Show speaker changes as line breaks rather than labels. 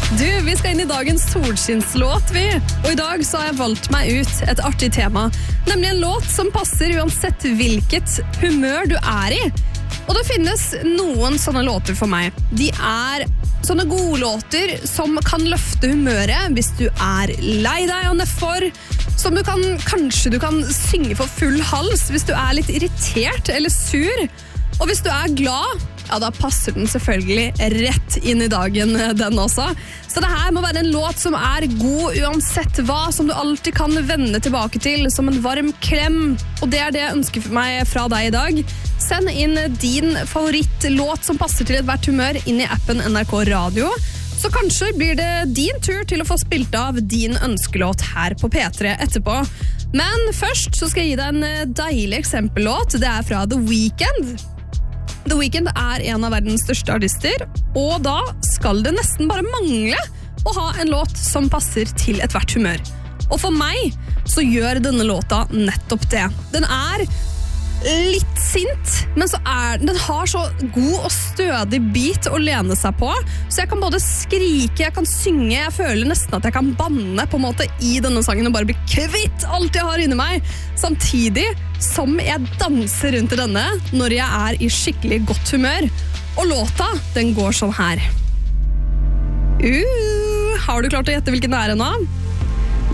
Du, vi skal inn i dagens solskinslåt, vi. Og i dag så har jeg valgt meg ut et artig tema. Nemlig en låt som passer uansett hvilket humør du er i. Og det finnes noen sånne låter for meg. De er sånne gode låter som kan løfte humøret hvis du er lei deg og nedfor. Som kanskje du kan synge for full hals hvis du er litt irritert eller sur. Og hvis du er glad, ja, da passer den selvfølgelig rett inn i dagen, den også. Så det her må være en låt som er god uansett hva, som du alltid kan vende tilbake til, som en varm klem. Og det er det jeg ønsker for meg fra deg i dag. Send inn din favorittlåt som passer til et hvert humør inn i appen NRK Radio. Så kanskje blir det din tur til å få spilt av din ønskelåt her på P3 etterpå. Men først så skal jeg gi deg en deilig eksempellåt. Det er fra The Weeknd. The Weeknd er en av verdens største artister, og da skal det nesten bare mangle å ha en låt som passer til et hvert humør. Og for meg så gjør denne låta nettopp det. Den er litt sint, men den har så god og stødig beat å lene seg på, så jeg kan både skrike, jeg kan synge, jeg føler nesten at jeg kan banne på en måte i denne sangen og bare bli kvitt alt jeg har inni meg, samtidig som jeg danser rundt i denne når jeg er i skikkelig godt humør. Og låta, den går sånn her. Har du klart å gjette hvilken det er nå?